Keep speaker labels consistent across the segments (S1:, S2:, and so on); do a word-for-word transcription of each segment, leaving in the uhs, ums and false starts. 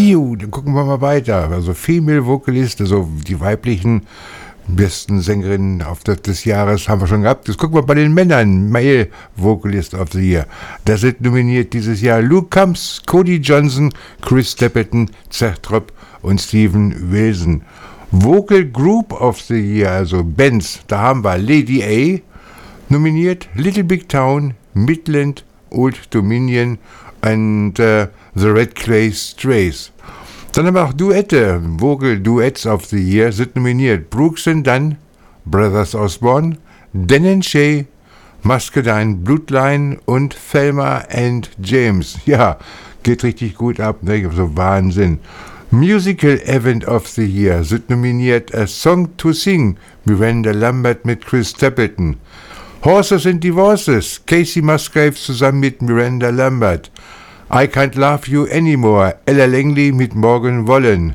S1: Jo, dann gucken wir mal weiter. Also Female Vocalist, also die weiblichen besten Sängerinnen auf das, des Jahres haben wir schon gehabt. Jetzt gucken wir bei den Männern. Male Vocalist of the Year. Da sind nominiert dieses Jahr Luke Combs, Cody Johnson, Chris Stapleton, Zertrop und Steven Wilson. Vocal Group of the Year, also Bands, da haben wir Lady A nominiert, Little Big Town, Midland, Old Dominion und uh, The Red Clay Strays. Dann haben wir auch Duette, Vocal Duets of the Year sind nominiert. Brooks and Dunn, Brothers Osborne, Dan and Shay, Muscadine Bloodline und Thelma and James. Ja, geht richtig gut ab, ne? So Wahnsinn. Musical Event of the Year sind nominiert A Song to Sing, Miranda Lambert mit Chris Stapleton. Horses and Divorces, Casey Musgraves zusammen mit Miranda Lambert. I Can't Love You Anymore, Ella Langley mit Morgan Wallen.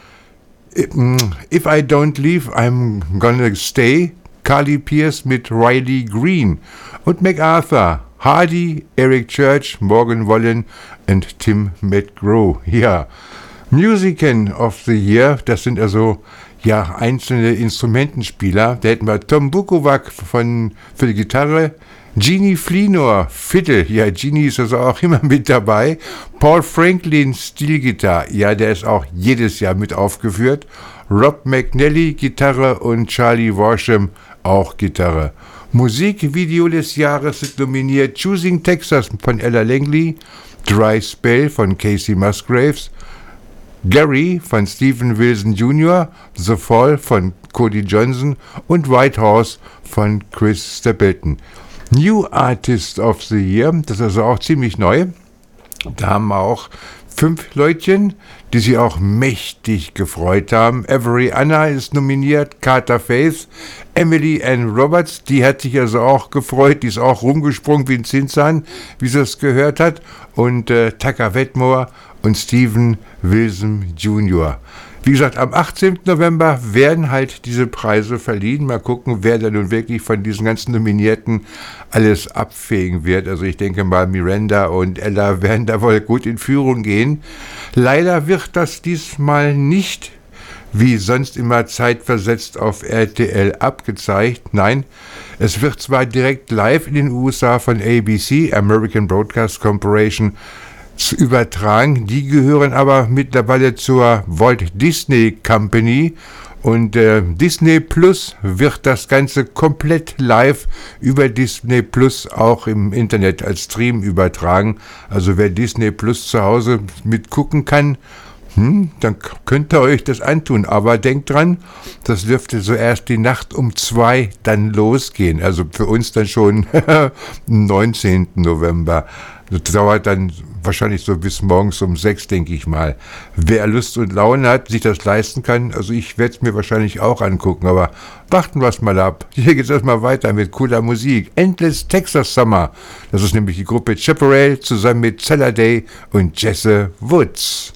S1: If I Don't Leave, I'm Gonna Stay, Carly Pearce mit Riley Green. Und MacArthur, Hardy, Eric Church, Morgan Wallen und Tim McGraw. Ja, Musician of the Year, das sind also ja einzelne Instrumentenspieler. Da hätten wir Tom Bukovac von, für die Gitarre, Jeannie Fleenor, Fiddle, ja, Jeannie ist also auch immer mit dabei. Paul Franklin, Steelgitarre, ja, der ist auch jedes Jahr mit aufgeführt. Rob McNally, Gitarre und Charlie Worsham, auch Gitarre. Musikvideo des Jahres sind nominiert Choosing Texas von Ella Langley, Dry Spell von Casey Musgraves, Gary von Steven Wilson Junior, The Fall von Cody Johnson und White Horse von Chris Stapleton. New Artist of the Year, das ist also auch ziemlich neu. Da haben wir auch fünf Leutchen, die sich auch mächtig gefreut haben. Avery Anna ist nominiert, Carter Faith, Emily Ann Roberts, die hat sich also auch gefreut, die ist auch rumgesprungen wie ein Zinzahn, wie sie es gehört hat. Und äh, Tucker Wetmore und Steven Wilson Junior Wie gesagt, am achtzehnten November werden halt diese Preise verliehen. Mal gucken, wer da nun wirklich von diesen ganzen Nominierten alles abfegen wird. Also ich denke mal, Miranda und Ella werden da wohl gut in Führung gehen. Leider wird das diesmal nicht wie sonst immer zeitversetzt auf R T L abgezeigt. Nein, es wird zwar direkt live in den U S A von A B C, American Broadcast Corporation, zu übertragen. Die gehören aber mittlerweile zur Walt Disney Company und äh, Disney Plus wird das Ganze komplett live über Disney Plus auch im Internet als Stream übertragen. Also wer Disney Plus zu Hause mitgucken kann, hm, dann könnt ihr euch das antun. Aber denkt dran, das dürfte so erst die Nacht um zwei dann losgehen. Also für uns dann schon am neunzehnten November. Das dauert dann wahrscheinlich so bis morgens um sechs, denke ich mal. Wer Lust und Laune hat, sich das leisten kann, also ich werde es mir wahrscheinlich auch angucken, aber warten wir es mal ab. Hier geht es erstmal weiter mit cooler Musik. Endless Texas Summer. Das ist nämlich die Gruppe Chaparral zusammen mit Zeller Day und Jesse Woods.